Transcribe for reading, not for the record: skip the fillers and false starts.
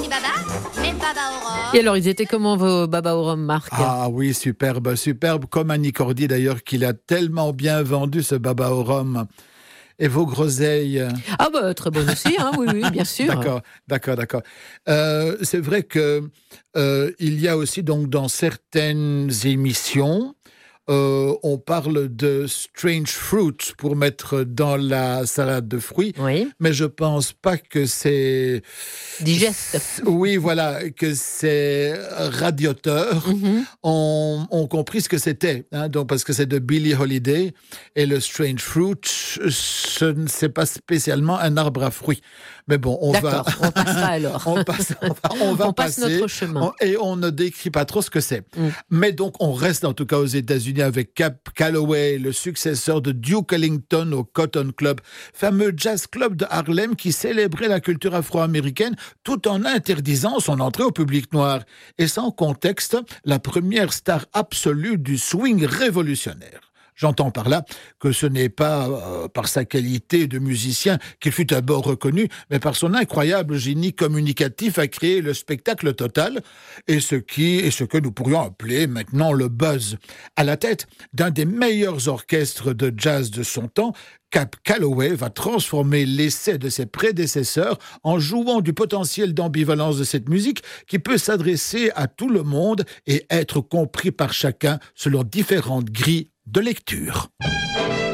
Et alors, ils étaient comment vos baba au rhum, Marc? Ah oui, superbe, superbe, comme Annie Cordy d'ailleurs, qu'il a tellement bien vendu ce baba au rhum. Et vos groseilles? Ah bah, très bonne aussi, hein, oui, bien sûr. D'accord. C'est vrai que il y a aussi donc dans certaines émissions, on parle de strange fruit pour mettre dans la salade de fruits, Oui, mais je pense pas que c'est... digeste. Oui, voilà, que c'est radiateur. On compris ce que c'était, hein, donc parce que c'est de Billie Holiday, et le strange fruit, c'est pas spécialement un arbre à fruits. Mais bon, on passera alors. on passe On passe passer, notre chemin. et on ne décrit pas trop ce que c'est. Mm. Mais donc, on reste en tout cas aux États-Unis avec Cab Calloway, le successeur de Duke Ellington au Cotton Club, fameux jazz club de Harlem qui célébrait la culture afro-américaine tout en interdisant son entrée au public noir. Et sans contexte, la première star absolue du swing révolutionnaire. J'entends par là que ce n'est pas par sa qualité de musicien qu'il fut d'abord reconnu, mais par son incroyable génie communicatif à créer le spectacle total et ce que nous pourrions appeler maintenant le buzz. À la tête d'un des meilleurs orchestres de jazz de son temps, Cab Calloway va transformer l'essai de ses prédécesseurs en jouant du potentiel d'ambivalence de cette musique qui peut s'adresser à tout le monde et être compris par chacun selon différentes grilles de lecture.